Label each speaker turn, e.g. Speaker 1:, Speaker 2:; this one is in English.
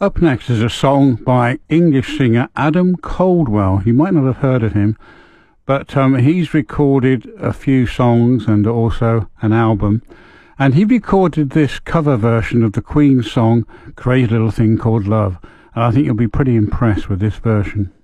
Speaker 1: Up next is a song by English singer Adam Caldwell. You might not have heard of him, but he's recorded a few songs and also an album. And he recorded this cover version of the Queen song, Crazy Little Thing Called Love. And I think you'll be pretty impressed with this version.